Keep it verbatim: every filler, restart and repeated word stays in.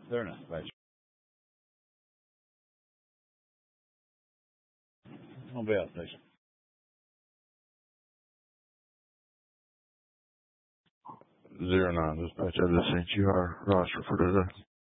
They're not dispatch. I'll be out station. Zero nine dispatch. I just sent you our roster for today.